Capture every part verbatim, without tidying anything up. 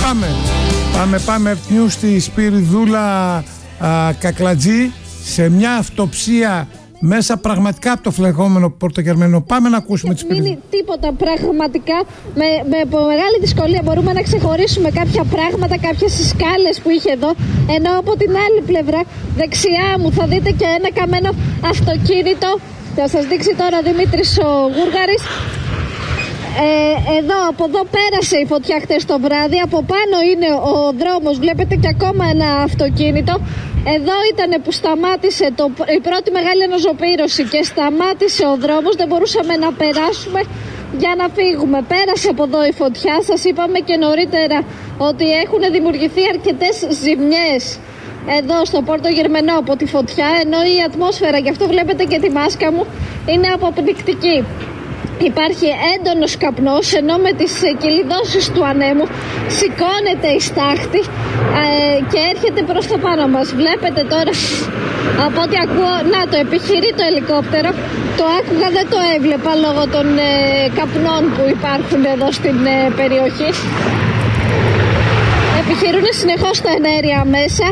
Πάμε, πάμε, πάμε ευθυνού στη Σπυριδούλα α, Κακλατζή σε μια αυτοψία μέσα πραγματικά από το φλεγόμενο Πορτογερμενό. Πάμε να ακούσουμε τις Σπυριδούλα. Δεν είναι τίποτα πραγματικά. Με, με, με μεγάλη δυσκολία μπορούμε να ξεχωρίσουμε κάποια πράγματα, κάποιες σκάλες που είχε εδώ. Ενώ από την άλλη πλευρά, δεξιά μου, θα δείτε και ένα καμένο αυτοκίνητο. Θα σας δείξει τώρα ο Δημήτρης ο Γούργαρης. Ε, εδώ, από εδώ πέρασε η φωτιά χτες το βράδυ. Από πάνω είναι ο δρόμος. Βλέπετε και ακόμα ένα αυτοκίνητο. Εδώ ήταν που σταμάτησε το, η πρώτη μεγάλη αναζωπήρωση και σταμάτησε ο δρόμος. Δεν μπορούσαμε να περάσουμε για να φύγουμε. Πέρασε από εδώ η φωτιά. Σας είπαμε και νωρίτερα ότι έχουν δημιουργηθεί αρκετές ζημιές εδώ στο Πορτογερμενό από τη φωτιά, ενώ η ατμόσφαιρα, γι' αυτό βλέπετε και τη μάσκα μου, είναι αποπνικτική. Υπάρχει έντονος καπνός, ενώ με τις κυλιδώσεις του ανέμου σηκώνεται η στάχτη ε, και έρχεται προς το πάνω μας. Βλέπετε τώρα, από ό,τι ακούω, να το επιχειρεί το ελικόπτερο. Το άκουγα, δεν το έβλεπα λόγω των ε, καπνών που υπάρχουν εδώ στην ε, περιοχή. Επιχειρούν συνεχώς τα εναέρια μέσα.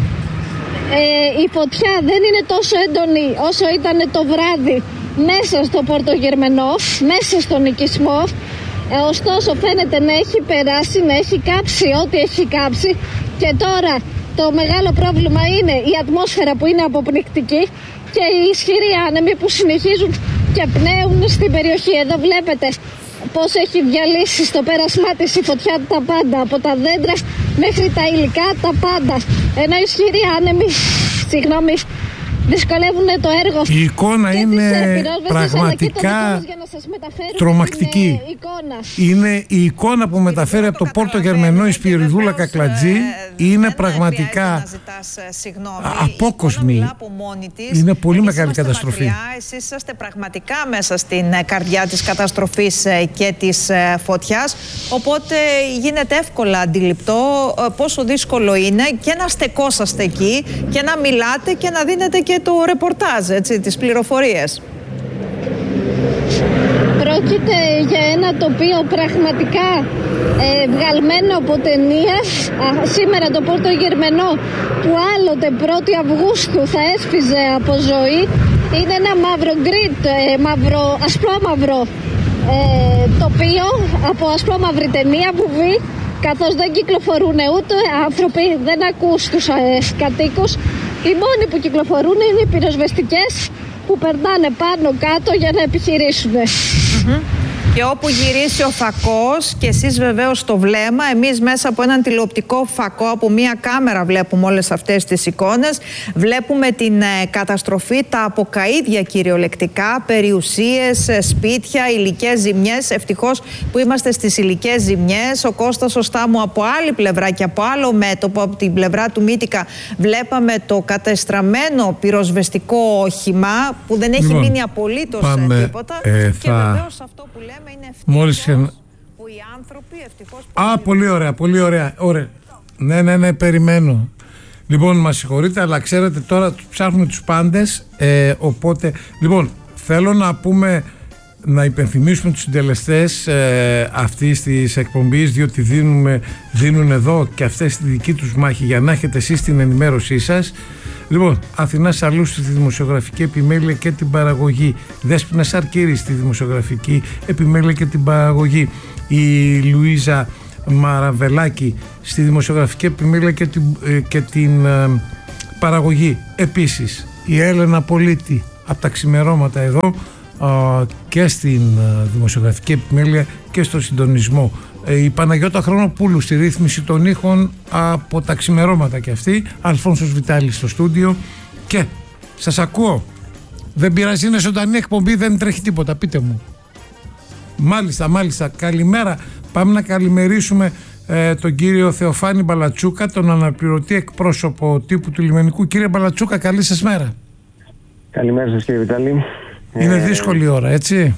Ε, η φωτιά δεν είναι τόσο έντονη όσο ήταν το βράδυ μέσα στο Πορτογερμενό, μέσα στον οικισμό. Ε, ωστόσο φαίνεται να έχει περάσει, να έχει κάψει ό,τι έχει κάψει. Και τώρα το μεγάλο πρόβλημα είναι η ατμόσφαιρα που είναι αποπνικτική και οι ισχυροί άνεμοι που συνεχίζουν και πνέουν στην περιοχή. Εδώ βλέπετε πώς έχει διαλύσει στο πέρασμά της η φωτιά τα πάντα, από τα δέντρα μέχρι τα υλικά, τα πάντα. Ενώ οι ισχυροί άνεμοι, συγγνώμη, δυσκολεύουν το έργο. Η εικόνα είναι πραγματικά τρομακτική. Είναι η εικόνα που μεταφέρει από το Πορτογερμενό η Σπυριδούλα Κακλατζή. Είναι πραγματικά απόκοσμη. Είναι πολύ μεγάλη καταστροφή. Εσείς είσαστε πραγματικά μέσα στην καρδιά της καταστροφής και της φωτιάς, οπότε γίνεται εύκολα αντιληπτό πόσο δύσκολο είναι και να στεκόσαστε εκεί και να μιλάτε και να δίνετε και το ρεπορτάζ, έτσι, τις πληροφορίες. Πρόκειται για ένα τοπίο πραγματικά ε, βγαλμένο από ταινία. Α, σήμερα το Πορτογερμενό που άλλοτε πρώτη Αυγούστου θα έσφιζε από ζωή είναι ένα μαύρο γκριτ, ε, μαύρο, ασπρόμαυρο ε, τοπίο από ασπρόμαυρη ταινία, βουβή, καθώς δεν κυκλοφορούν ούτε άνθρωποι, δεν ακούς τους ε, κατοίκους. Οι μόνοι που κυκλοφορούν είναι οι πυροσβεστικές που περνάνε πάνω κάτω για να επιχειρήσουν. Mm-hmm. Και όπου γυρίσει ο φακός και εσείς βεβαίως το βλέμμα, εμείς μέσα από έναν τηλεοπτικό φακό, από μία κάμερα βλέπουμε όλες αυτές τις εικόνες, βλέπουμε την ε, καταστροφή, τα αποκαΐδια κυριολεκτικά, περιουσίες, ε, σπίτια, υλικές ζημιές. Ευτυχώς που είμαστε στις υλικές ζημιές. Ο Κώστας ο Στάμου από άλλη πλευρά και από άλλο μέτωπο, από την πλευρά του Μύτικα, βλέπαμε το κατεστραμμένο πυροσβεστικό όχημα που δεν έχει λοιπόν μείνει απολύτως πάμε, τίποτα. Ε, και θα... βεβαίως αυτό που λέμε είναι ευτυχώς Μόλις... που οι άνθρωποι ευτυχώς... Α, πολύ ωραία, πολύ ωραία, ωραία. Ναι, ναι, ναι, περιμένω. Λοιπόν, μας συγχωρείτε, αλλά ξέρετε τώρα ψάχνουμε τους πάντες, ε, οπότε... Λοιπόν, θέλω να πούμε, να υπενθυμίσουμε τους συντελεστές ε, αυτής της εκπομπής, διότι δίνουμε, δίνουν εδώ και αυτές τη δική τους μάχη για να έχετε εσείς την ενημέρωσή σας. Λοιπόν, Αθηνά Σαλού στη δημοσιογραφική επιμέλεια και την παραγωγή, Δέσποινα Σαρκύρη στη δημοσιογραφική επιμέλεια και την παραγωγή, η Λουίζα Μαραβελάκη στη δημοσιογραφική επιμέλεια και την, και την ε, παραγωγή. Επίσης η Έλενα Πολίτη από τα ξημερώματα εδώ ε, και στην ε, δημοσιογραφική επιμέλεια και στο συντονισμό. Η Παναγιώτα Χρονοπούλου στη ρύθμιση των ήχων από τα ξημερώματα και αυτή, Αλφόνσος Βιτάλης στο στούντιο. Και σας ακούω, δεν πειράζει, είναι ζωντανή εκπομπή, δεν τρέχει τίποτα, πείτε μου. Μάλιστα, μάλιστα, καλημέρα. Πάμε να καλημερίσουμε ε, τον κύριο Θεοφάνη Μπαλατσούκα, τον αναπληρωτή εκπρόσωπο τύπου του Λιμενικού. Κύριε Μπαλατσούκα, καλή σας μέρα. Καλημέρα σας κύριε Βιτάλη. Είναι ε... δύσκολη ώρα, έτσι.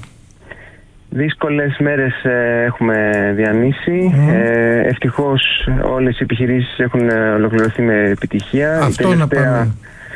Δύσκολες μέρες ε, έχουμε διανύσει. Mm. Ε, ευτυχώς όλες οι επιχειρήσεις έχουν ολοκληρωθεί με επιτυχία. Αυτό η τελευταία, να πάμε.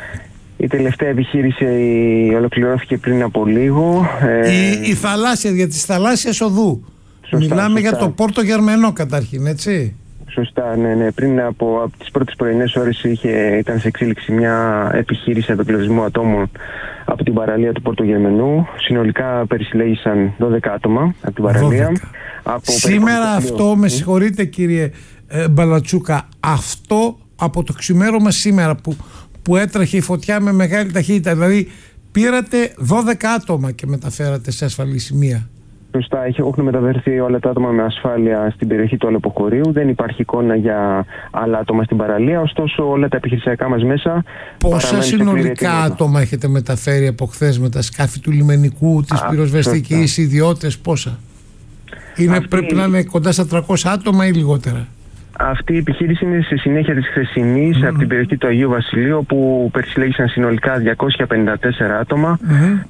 Η τελευταία επιχείρηση ολοκληρώθηκε πριν από λίγο. Ε, η, η θαλάσσια, για τις θαλάσσιες οδού. Σωστά, Μιλάμε σωστά. για το Πορτογερμενό καταρχήν, έτσι. Σωστά, ναι, ναι. Πριν από, από τις πρώτες πρωινές ώρες είχε, ήταν σε εξέλιξη μια επιχείρηση απεκλωβισμού ατόμων από την παραλία του Πορτογερμενού. Συνολικά περισυλλέγησαν δώδεκα άτομα από την παραλία. Από Σήμερα αυτό, με συγχωρείτε κύριε ε, Μπαλατσούκα, αυτό από το ξημέρωμα σήμερα που, που έτρεχε η φωτιά με μεγάλη ταχύτητα, δηλαδή πήρατε δώδεκα άτομα και μεταφέρατε σε ασφαλή σημεία. Σωστά, έχουν μεταφερθεί όλα τα άτομα με ασφάλεια στην περιοχή του αλεποχωρίου. Δεν υπάρχει εικόνα για άλλα άτομα στην παραλία, ωστόσο όλα τα επιχειρησιακά μας μέσα. Πόσα συνολικά άτομα έχετε μεταφέρει από χθες με τα σκάφη του λιμενικού, της πυροσβεστικής, ιδιώτες, πόσα? Είναι, Αυτή... Πρέπει να είναι κοντά στα τριακόσια άτομα ή λιγότερα? Αυτή η επιχείρηση είναι σε συνέχεια της χθεσινής mm-hmm. από την περιοχή του Αγίου Βασιλείου, όπου περισυλλέγησαν συνολικά διακόσια πενήντα τέσσερα άτομα. Mm-hmm.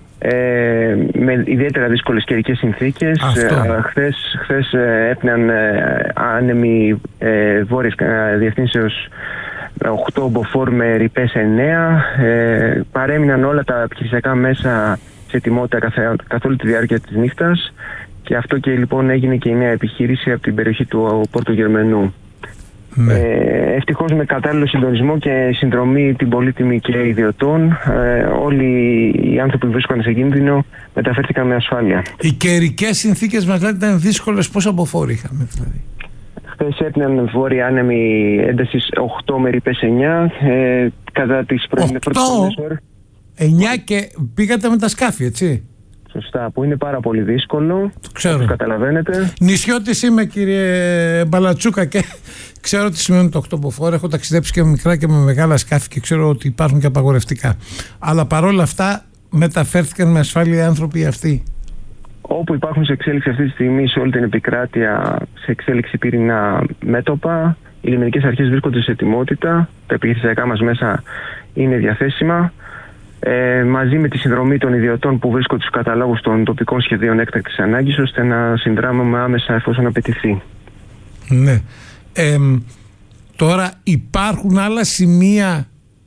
Ε, με ιδιαίτερα δύσκολες καιρικές συνθήκες. Ε, χθες, χθες ε, έπνεαν ε, άνεμοι ε, βόρειες ε, διευθύνσεως οκτώ μποφόρ με ρηπές εννέα. Ε, παρέμειναν όλα τα επιχειρησιακά μέσα σε ετοιμότητα καθ, καθ' όλη τη διάρκεια της νύχτας, και αυτό και λοιπόν έγινε και η νέα επιχείρηση από την περιοχή του Πορτογερμενού. Ναι. Ε, ευτυχώς με κατάλληλο συντονισμό και συνδρομή την πολύτιμη και ιδιωτών, ε, όλοι οι άνθρωποι που βρίσκονταν σε κίνδυνο μεταφέρθηκαν με ασφάλεια. Οι καιρικές συνθήκες μας λέτε ήταν δύσκολες, πόσα μποφόρ είχαμε δηλαδή? Χθες έπνεαν βόρεια άνεμοι έντασης οκτώ με ρηπές εννέα, ε, κατά τις πρωινές ώρες. εννέα και πήγατε με τα σκάφη, έτσι? Σωστά, που είναι πάρα πολύ δύσκολο. Το ξέρω. Το καταλαβαίνετε. Νησιώτης είμαι, κύριε Μπαλατσούκα, και ξέρω τι σημαίνουν το οκτώ μποφόρ. Έχω ταξιδέψει και με μικρά και με μεγάλα σκάφη και ξέρω ότι υπάρχουν και απαγορευτικά. Αλλά παρόλα αυτά μεταφέρθηκαν με ασφάλεια οι άνθρωποι αυτοί. Όπου υπάρχουν σε εξέλιξη αυτή τη στιγμή σε όλη την επικράτεια, σε εξέλιξη πυρηνά μέτωπα, οι λιμενικές αρχές βρίσκονται σε ετοιμότητα. Τα επιχειρησιακά μας μέσα είναι διαθέσιμα. Ε, μαζί με τη συνδρομή των ιδιωτών που βρίσκονται στους καταλόγους των τοπικών σχεδίων έκτακτης ανάγκης, ώστε να συνδράμουμε άμεσα εφόσον απαιτηθεί. Ναι. Ε, τώρα υπάρχουν άλλα σημεία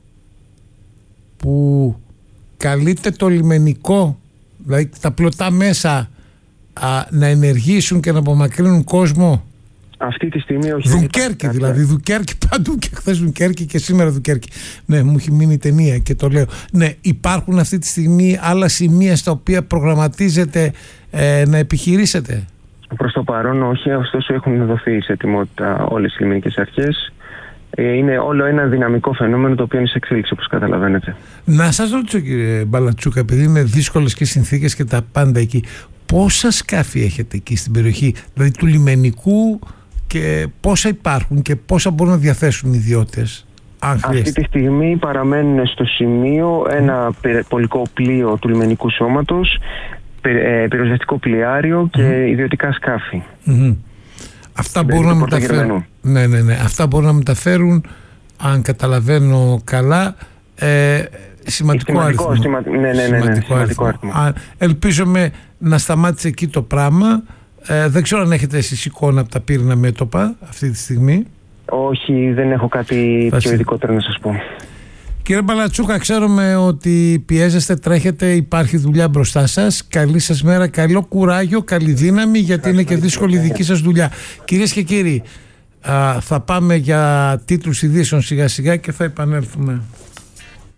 που καλείται το λιμενικό, δηλαδή τα πλωτά μέσα, α, να ενεργήσουν και να απομακρύνουν κόσμο? Αυτή τη στιγμή όχι. Δουνκέρκη δηλαδή, Δουνκέρκη παντού, και χθες Δουνκέρκη και σήμερα Δουνκέρκη. Ναι, μου έχει μείνει η ταινία και το λέω. Ναι, υπάρχουν αυτή τη στιγμή άλλα σημεία στα οποία προγραμματίζετε ε, να επιχειρήσετε? Προς το παρόν όχι, ωστόσο έχουν δοθεί σε ετοιμότητα όλες οι λιμενικές αρχές. Ε, είναι όλο ένα δυναμικό φαινόμενο το οποίο είναι σε εξέλιξη, όπως καταλαβαίνετε. Να σας ρωτήσω, κύριε Μπαλατσούκα, επειδή είναι δύσκολες και συνθήκες και τα πάντα εκεί, πόσα σκάφη έχετε εκεί στην περιοχή, δηλαδή του λιμενικού, και πόσα υπάρχουν και πόσα μπορούν να διαθέσουν οι ιδιώτες, αν χρειάζεται? Αυτή τη στιγμή παραμένουν στο σημείο ένα πολικό πλοίο του λιμενικού σώματος, πυροσβεστικό πλοιάριο και mm. ιδιωτικά σκάφη. Mm-hmm. Αυτά μπορούν να μεταφέρουν. Ναι, ναι, ναι. Αυτά μπορούν να μεταφέρουν, αν καταλαβαίνω καλά, ε, σημαντικό αριθμό. Σημα... Ναι, ναι, ναι, ναι, σημαντικό, σημαντικό αριθμό. αριθμό. Ελπίζομαι να σταμάτησε εκεί το πράγμα. Ε, δεν ξέρω αν έχετε εσείς εικόνα από τα πύρινα μέτωπα αυτή τη στιγμή. Όχι, δεν έχω κάτι Θα πιο ειδικότερο να σας πω. Κύριε Μπαλατσούκα, ξέρουμε ότι πιέζεστε, τρέχετε, υπάρχει δουλειά μπροστά σας. Καλή σας μέρα, καλό κουράγιο, καλή δύναμη, γιατί είναι και δύσκολη η δική σας δουλειά. Κυρίες και κύριοι, α, θα πάμε για τίτλους ειδήσεων σιγά σιγά και θα επανέλθουμε.